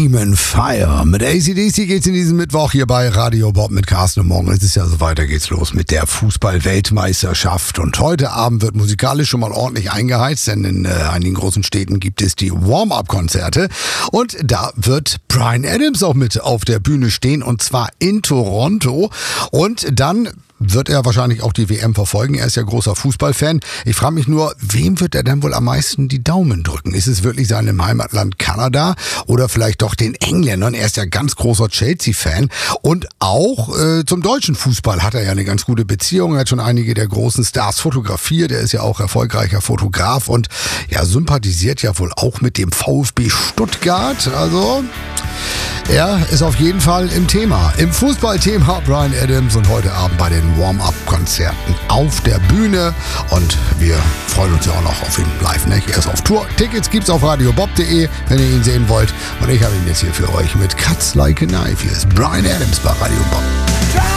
Demon Fire. Mit AC/DC geht's in diesem Mittwoch hier bei Radio Bob mit Carsten. Und morgen ist es ja so weiter, geht's los mit der Fußball-Weltmeisterschaft. Und heute Abend wird musikalisch schon mal ordentlich eingeheizt, denn in einigen großen Städten gibt es die Warm-Up-Konzerte. Und da wird Bryan Adams auch mit auf der Bühne stehen, und zwar in Toronto. Und dann wird er wahrscheinlich auch die WM verfolgen. Er ist ja großer Fußballfan. Ich frage mich nur, wem wird er denn wohl am meisten die Daumen drücken? Ist es wirklich seinem Heimatland Kanada oder vielleicht doch den Engländern? Er ist ja ganz großer Chelsea-Fan. Und auch zum deutschen Fußball hat er ja eine ganz gute Beziehung. Er hat schon einige der großen Stars fotografiert. Er ist ja auch erfolgreicher Fotograf und ja, sympathisiert ja wohl auch mit dem VfB Stuttgart. Also er ist auf jeden Fall im Thema, im Fußballthema Bryan Adams, und heute Abend bei den Warm-Up-Konzerten auf der Bühne. Und wir freuen uns ja auch noch auf ihn live, ne? Er ist auf Tour. Tickets gibt's auf radiobob.de, wenn ihr ihn sehen wollt. Und ich habe ihn jetzt hier für euch mit Cuts Like a Knife. Hier ist Bryan Adams bei Radio Bob.